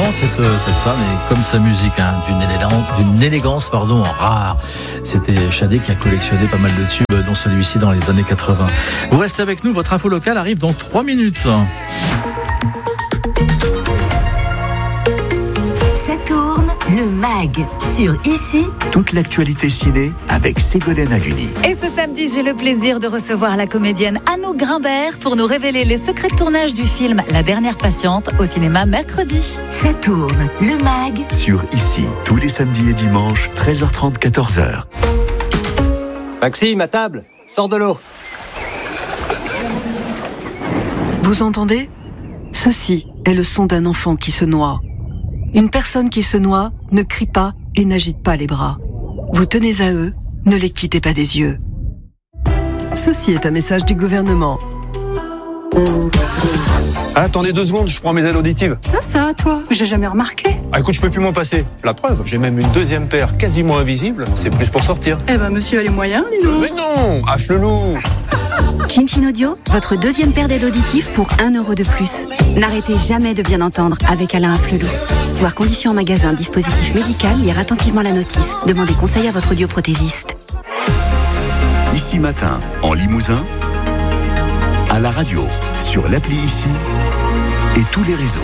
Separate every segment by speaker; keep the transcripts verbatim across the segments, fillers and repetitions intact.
Speaker 1: cette, cette femme, et comme sa musique, hein, d'une élégance, d'une élégance pardon, rare. C'était Shadé qui a collectionné pas mal de tubes, dont celui-ci dans les années quatre-vingts. Vous restez avec nous, votre info locale arrive dans trois minutes.
Speaker 2: Ça tourne, le mag sur Ici.
Speaker 3: Toute l'actualité ciné avec Ségolène Haluni.
Speaker 4: Et ce samedi, j'ai le plaisir de recevoir la comédienne Anouk Grimbert pour nous révéler les secrets de tournage du film La Dernière Patiente au cinéma mercredi.
Speaker 2: Ça tourne, le mag
Speaker 3: Sur Ici, tous les samedis et dimanches, treize heures trente, quatorze heures.
Speaker 5: Maxime, à table, sors de l'eau.
Speaker 6: Vous entendez ? Ceci est le son d'un enfant qui se noie. Une personne qui se noie ne crie pas et n'agite pas les bras. Vous tenez à eux, ne les quittez pas des yeux. Ceci est un message du gouvernement.
Speaker 7: Ah, attendez deux secondes, je prends mes aides auditives.
Speaker 8: Ça, ça, toi, j'ai jamais remarqué.
Speaker 7: Ah, écoute, je peux plus m'en passer. La preuve, j'ai même une deuxième paire quasiment invisible. C'est plus pour sortir.
Speaker 8: Eh ben, monsieur a les moyens, dis donc.
Speaker 7: Mais non, affle-loup.
Speaker 9: Chin Chin Audio, votre deuxième paire d'aides auditives pour un euro de plus. N'arrêtez jamais de bien entendre avec Alain Afflelou. Voir conditions en magasin, dispositif médical, lire attentivement la notice. Demandez conseil à votre audioprothésiste.
Speaker 3: Ici Matin, en Limousin, à la radio, sur l'appli Ici et tous les réseaux.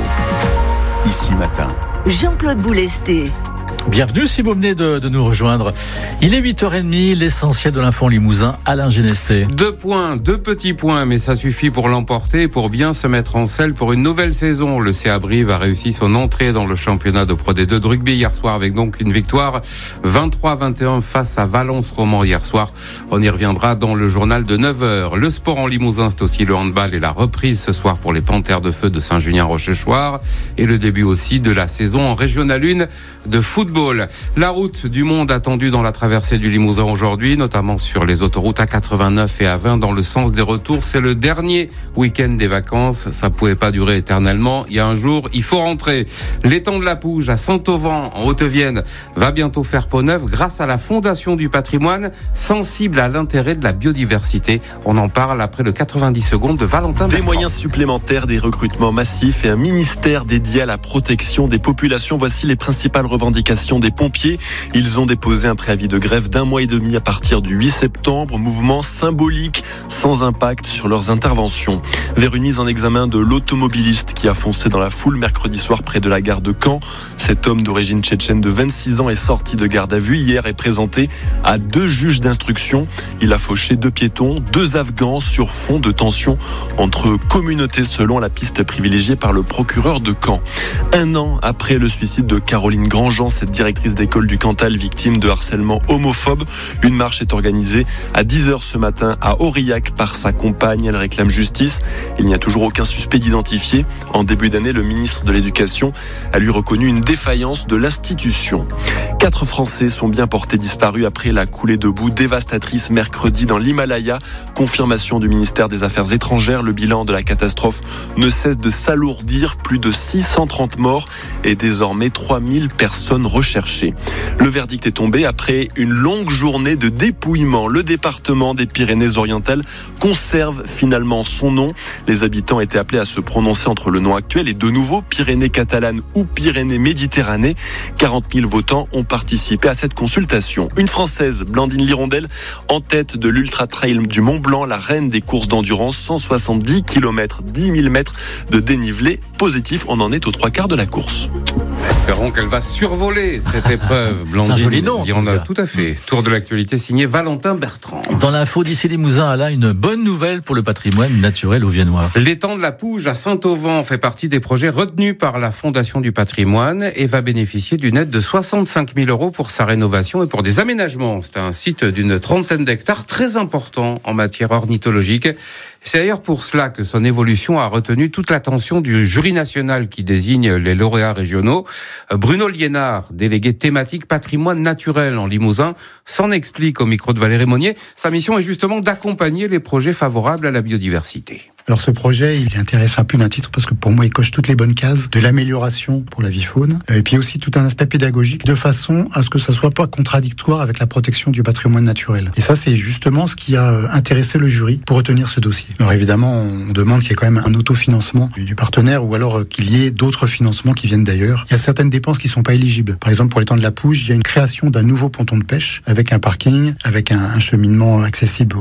Speaker 3: Ici Matin.
Speaker 2: Jean-Claude Boulesté.
Speaker 1: Bienvenue si vous venez de, de nous rejoindre. Il est huit heures trente, l'essentiel de l'info en Limousin, Alain Genesté.
Speaker 10: Deux points, deux petits points, mais ça suffit pour l'emporter et pour bien se mettre en selle pour une nouvelle saison. Le C A Brive a réussi son entrée dans le championnat de Pro D deux de rugby hier soir avec donc une victoire vingt-trois à vingt et un face à Valence-Roman hier soir. On y reviendra dans le journal de neuf heures. Le sport en Limousin, c'est aussi le handball et la reprise ce soir pour les Panthères de Feu de Saint-Julien-Rochechouart et le début aussi de la saison en Régional un de football. La route du monde attendue dans la traversée du Limousin aujourd'hui, notamment sur les autoroutes A quatre-vingt-neuf et A vingt dans le sens des retours. C'est le dernier week-end des vacances. Ça pouvait pas durer éternellement. Il y a un jour, il faut rentrer. L'étang de la Pouge à Saint-Auvent, en Haute-Vienne, va bientôt faire peau neuve grâce à la Fondation du patrimoine, sensible à l'intérêt de la biodiversité. On en parle après le quatre-vingt-dix secondes de Valentin
Speaker 11: Des
Speaker 10: Bertrand.
Speaker 11: moyens supplémentaires, des recrutements massifs et un ministère dédié à la protection des populations. Voici les principales revendications des pompiers. Ils ont déposé un préavis de grève d'un mois et demi à partir du huit septembre. Mouvement symbolique, sans impact sur leurs interventions. Vers une mise en examen de l'automobiliste qui a foncé dans la foule mercredi soir près de la gare de Caen. Cet homme d'origine tchétchène de vingt-six ans est sorti de garde à vue hier et présenté à deux juges d'instruction. Il a fauché deux piétons, deux Afghans sur fond de tension entre communautés selon la piste privilégiée par le procureur de Caen. Un an après le suicide de Caroline Grandjean, cette directrice d'école du Cantal, victime de harcèlement homophobe. Une marche est organisée à dix heures ce matin à Aurillac par sa compagne. Elle réclame justice. Il n'y a toujours aucun suspect d'identifier. En début d'année, le ministre de l'Éducation a lui reconnu une défaillance de l'institution. Quatre Français sont bien portés disparus après la coulée de boue dévastatrice mercredi dans l'Himalaya. Confirmation du ministère des Affaires étrangères. Le bilan de la catastrophe ne cesse de s'alourdir. Plus de six cent trente morts et désormais trois mille personnes recherchées. Le verdict est tombé après une longue journée de dépouillement. Le département des Pyrénées-Orientales conserve finalement son nom. Les habitants étaient appelés à se prononcer entre le nom actuel et de nouveau Pyrénées catalanes ou Pyrénées-Méditerranée. quarante mille votants ont participé à cette consultation. Une Française, Blandine Lirondelle, en tête de l'Ultra Trail du Mont Blanc, la reine des courses d'endurance, cent soixante-dix kilomètres, dix mille mètres de dénivelé positif. On en est aux trois quarts de la course.
Speaker 10: Espérons qu'elle va survoler cette épreuve. Blandine,
Speaker 1: c'est un joli nom.
Speaker 10: Il y en a tout à fait. Tour de l'actualité signé Valentin Bertrand.
Speaker 1: Dans l'info d'ici Limousin, elle a une bonne nouvelle pour le patrimoine naturel auviennois.
Speaker 10: L'étang de la Pouge à Saint-Auvent fait partie des projets retenus par la Fondation du patrimoine et va bénéficier d'une aide de soixante-cinq mille euros pour sa rénovation et pour des aménagements. C'est un site d'une trentaine d'hectares très important en matière ornithologique. C'est d'ailleurs pour cela que son évolution a retenu toute l'attention du jury national qui désigne les lauréats régionaux. Bruno Liénard, délégué thématique patrimoine naturel en Limousin, s'en explique au micro de Valérie Monnier. Sa mission est justement d'accompagner les projets favorables à la biodiversité.
Speaker 12: Alors ce projet, il intéressera plus d'un titre parce que pour moi, il coche toutes les bonnes cases de l'amélioration pour la vie faune et puis aussi tout un aspect pédagogique de façon à ce que ça soit pas contradictoire avec la protection du patrimoine naturel. Et ça, c'est justement ce qui a intéressé le jury pour retenir ce dossier. Alors évidemment, on demande qu'il y ait quand même un autofinancement du partenaire ou alors qu'il y ait d'autres financements qui viennent d'ailleurs. Il y a certaines dépenses qui sont pas éligibles. Par exemple, pour l'étang de la Pouge, il y a une création d'un nouveau ponton de pêche avec un parking, avec un, un cheminement accessible